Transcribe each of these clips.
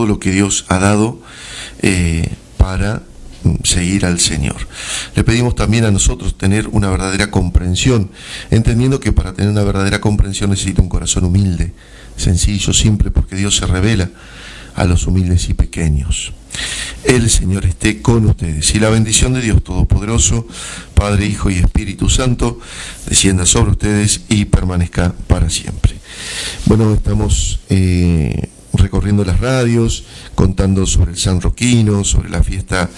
lo que Dios ha dado para seguir al Señor. Le pedimos también a nosotros tener una verdadera comprensión, entendiendo que para tener una verdadera comprensión necesita un corazón humilde, sencillo, simple, porque Dios se revela a los humildes y pequeños. El Señor esté con ustedes, y la bendición de Dios Todopoderoso, Padre, Hijo y Espíritu Santo, descienda sobre ustedes y permanezca para siempre. Bueno, estamos recorriendo las radios, contando sobre el San Roquino, sobre la fiesta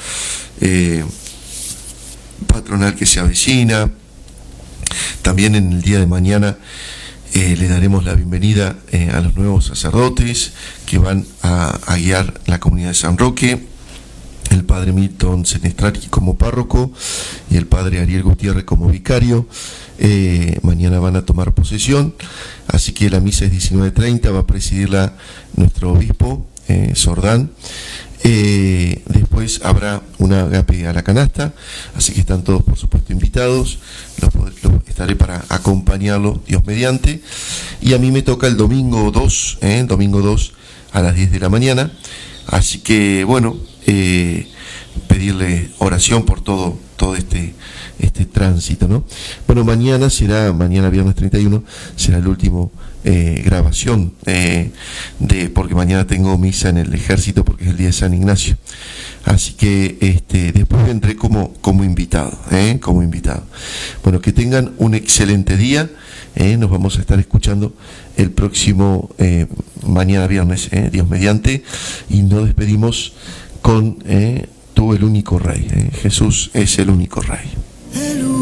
patronal que se avecina. También en el día de mañana le daremos la bienvenida a los nuevos sacerdotes que van a guiar la comunidad de San Roque, el padre Milton Senestrati como párroco y el padre Ariel Gutiérrez como vicario. Mañana van a tomar posesión, así que la misa es 19:30, va a presidirla nuestro obispo Sordán. Después habrá una agape a la canasta, así que están todos por supuesto invitados. Los estaré para acompañarlo, Dios mediante, y a mí me toca el domingo 2 a las 10 de la mañana, así que bueno, pedirle oración por todo este tránsito, ¿no? Bueno, mañana viernes 31, será el último grabación porque mañana tengo misa en el ejército porque es el día de San Ignacio, así que después vendré como invitado. Bueno, que tengan un excelente día. Nos vamos a estar escuchando el próximo mañana viernes, Dios mediante, y nos despedimos con Tú el único Rey. Jesús es el único Rey.